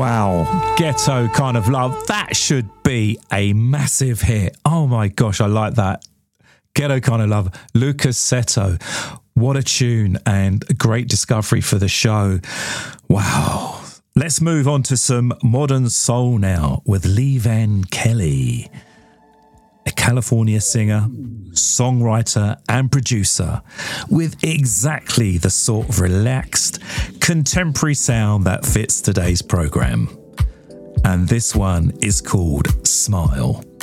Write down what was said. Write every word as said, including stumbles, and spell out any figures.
Wow, Ghetto Kind of Love. That should be a massive hit. Oh my gosh, I like that. Ghetto Kind of Love, Lucas Seto. What a tune and a great discovery for the show. Wow. Let's move on to some modern soul now with Lee Van Kelly, a California singer, songwriter and producer with exactly the sort of relaxed, contemporary sound that fits today's program. And this one is called Smile.